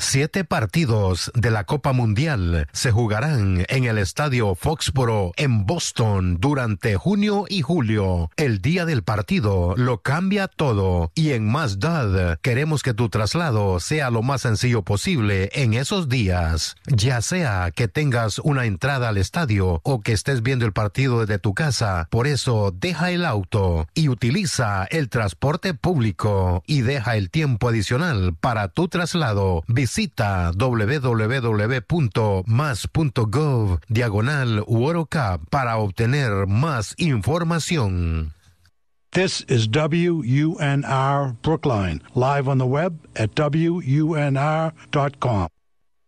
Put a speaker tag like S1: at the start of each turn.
S1: 7 partidos de la Copa Mundial se jugarán en el Estadio Foxborough en Boston durante junio y julio. El día del partido lo cambia todo y en Mazdad queremos que tu traslado sea lo más sencillo posible en esos días. Ya sea que tengas una entrada al estadio o que estés viendo el partido desde tu casa, por eso deja el auto y utiliza el transporte público y deja el tiempo adicional para tu traslado. Visita www.mas.gov/World Cup para obtener más información.
S2: This is WUNR Brookline, live on the web at WUNR.com.